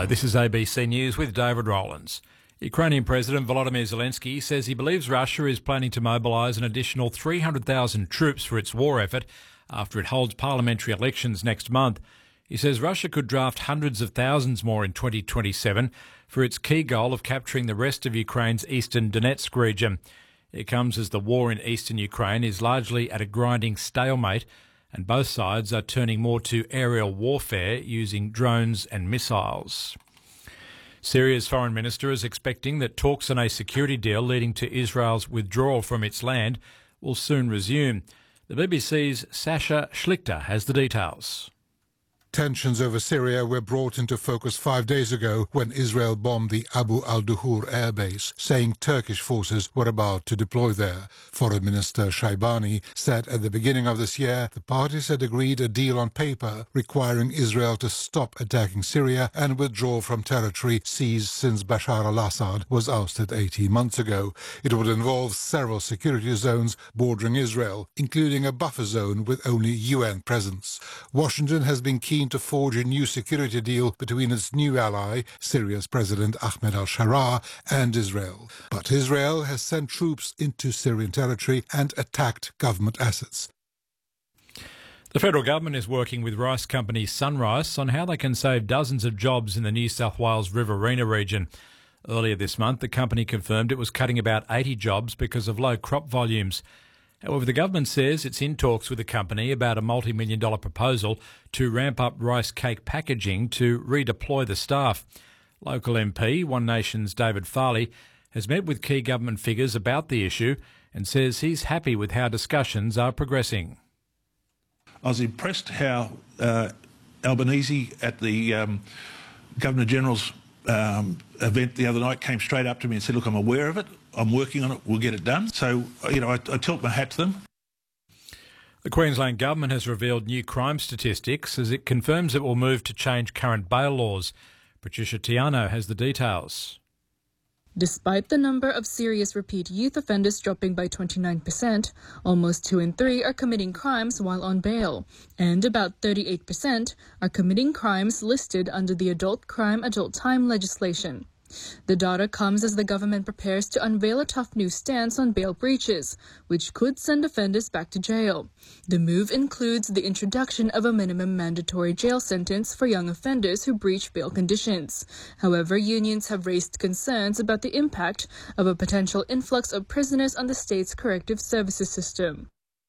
Hello, this is ABC News with David Rowlands. Ukrainian President Volodymyr Zelensky says he believes Russia is planning to mobilise an additional 300,000 troops for its war effort after it holds parliamentary elections next month. He says Russia could draft hundreds of thousands more in 2027 for its key goal of capturing the rest of Ukraine's eastern Donetsk region. It comes as the war in eastern Ukraine is largely at a grinding stalemate, and both sides are turning more to aerial warfare using drones and missiles. Syria's foreign minister is expecting that talks on a security deal leading to Israel's withdrawal from its land will soon resume. The BBC's Sasha Schlichter has the details. Tensions over Syria were brought into focus 5 days ago when Israel bombed the Abu al-Duhur airbase, saying Turkish forces were about to deploy there. Foreign Minister Shaibani said at the beginning of this year the parties had agreed a deal on paper requiring Israel to stop attacking Syria and withdraw from territory seized since Bashar al-Assad was ousted 18 months ago. It would involve several security zones bordering Israel, including a buffer zone with only UN presence. Washington has been keen to forge a new security deal between its new ally, Syria's President Ahmed al-Sharaa, and Israel. But Israel has sent troops into Syrian territory and attacked government assets. The federal government is working with rice company Sunrice on how they can save dozens of jobs in the New South Wales Riverina region. Earlier this month, the company confirmed it was cutting about 80 jobs because of low crop volumes. However, the government says it's in talks with the company about a multi-million-dollar proposal to ramp up rice cake packaging to redeploy the staff. Local MP, One Nation's David Farley, has met with key government figures about the issue and says he's happy with how discussions are progressing. I was impressed how Albanese at the Governor-General's event the other night came straight up to me and said, look, I'm aware of it, I'm working on it, we'll get it done. So, I tilt my hat to them. The Queensland Government has revealed new crime statistics as it confirms it will move to change current bail laws. Patricia Tiano has the details. Despite the number of serious repeat youth offenders dropping by 29%, almost 2 in 3 are committing crimes while on bail, and about 38% are committing crimes listed under the Adult Crime, Adult Time legislation. The data comes as the government prepares to unveil a tough new stance on bail breaches, which could send offenders back to jail. The move includes the introduction of a minimum mandatory jail sentence for young offenders who breach bail conditions. However, unions have raised concerns about the impact of a potential influx of prisoners on the state's corrective services system.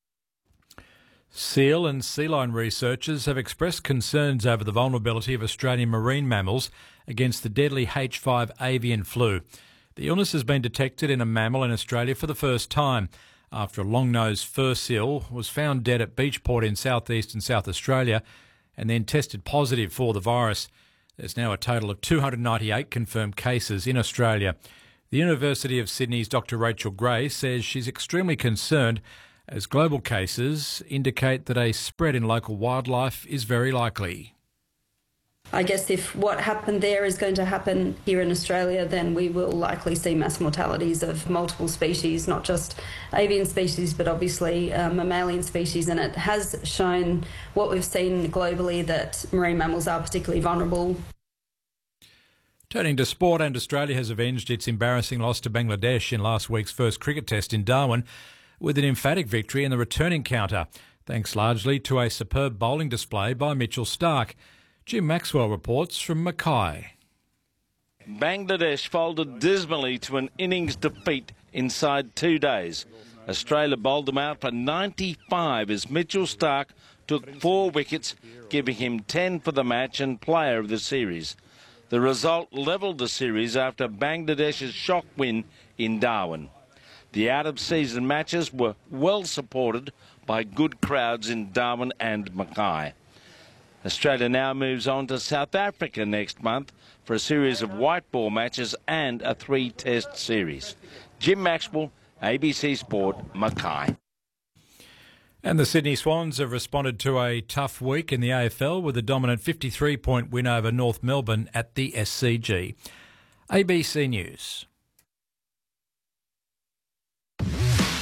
Seal and sea lion researchers have expressed concerns over the vulnerability of Australian marine mammals against the deadly H5 avian flu. The illness has been detected in a mammal in Australia for the first time after a long-nosed fur seal was found dead at Beachport in southeast and South Australia and then tested positive for the virus. There's now a total of 298 confirmed cases in Australia. The University of Sydney's Dr. Rachel Gray says she's extremely concerned as global cases indicate that a spread in local wildlife is very likely. I guess if what happened there is going to happen here in Australia, then we will likely see mass mortalities of multiple species, not just avian species, but obviously mammalian species. And it has shown what we've seen globally, that marine mammals are particularly vulnerable. Turning to sport, and Australia has avenged its embarrassing loss to Bangladesh in last week's first cricket test in Darwin with an emphatic victory in the return encounter, thanks largely to a superb bowling display by Mitchell Starc. Jim Maxwell reports from Mackay. Bangladesh folded dismally to an innings defeat inside 2 days. Australia bowled them out for 95 as Mitchell Starc took 4 wickets, giving him 10 for the match and player of the series. The result levelled the series after Bangladesh's shock win in Darwin. The out-of-season matches were well supported by good crowds in Darwin and Mackay. Australia now moves on to South Africa next month for a series of white ball matches and a 3-test series. Jim Maxwell, ABC Sport, Mackay. And the Sydney Swans have responded to a tough week in the AFL with a dominant 53-point win over North Melbourne at the SCG. ABC News.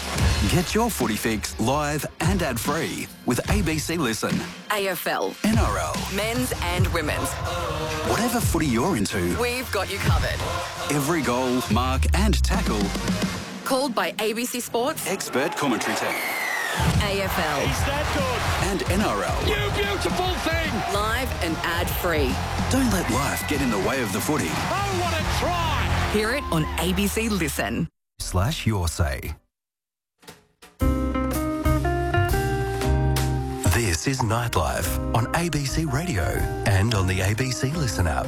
Get your footy fix live and ad-free with ABC Listen. AFL, NRL. men's and women's. Whatever footy you're into, We've got you covered. every goal, mark and tackle, Called by ABC Sports, expert commentary team. AFL, And NRL. You beautiful thing! live and ad-free. Don't let life get in the way of the footy. Oh, what a try! Hear it on ABC Listen. /your say. This is Nightlife on ABC Radio and on the ABC Listen app.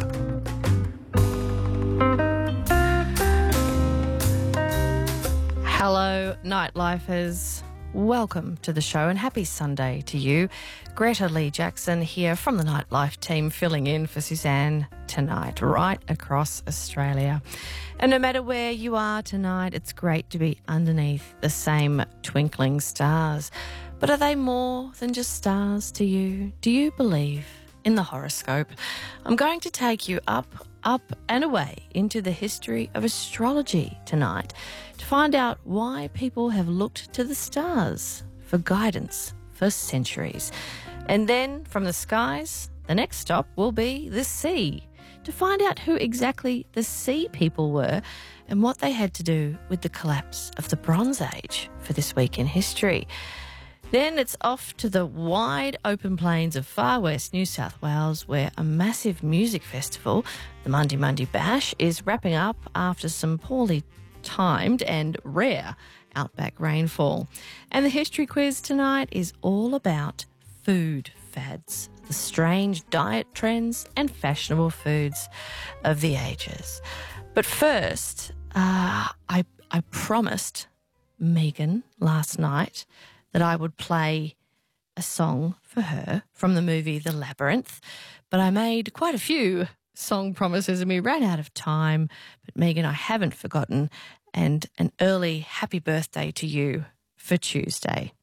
Hello, Nightlifers. Welcome to the show and happy Sunday to you. Greta Lee Jackson here from the Nightlife team, filling in for Suzanne tonight, right across Australia. And no matter where you are tonight, it's great to be underneath the same twinkling stars. But are they more than just stars to you? Do you believe in the horoscope? I'm going to take you up and away into the history of astrology tonight to find out why people have looked to the stars for guidance for centuries. And then from the skies, the next stop will be the sea, to find out who exactly the sea people were and what they had to do with the collapse of the Bronze Age for this week in history. Then it's off to the wide open plains of far west New South Wales, where a massive music festival, the Mundi Mundi Bash, is wrapping up after some poorly timed and rare outback rainfall. And the history quiz tonight is all about food fads, the strange diet trends and fashionable foods of the ages. But first, I promised Megan last night that I would play a song for her from the movie The Labyrinth, but I made quite a few song promises and we ran out of time. But Megan, I haven't forgotten, and an early happy birthday to you for Tuesday.